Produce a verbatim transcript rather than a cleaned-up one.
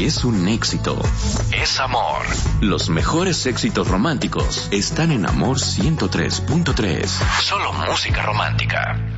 y es un éxito. Es amor. Los mejores éxitos románticos están en Amor ciento tres punto tres. Solo música romántica.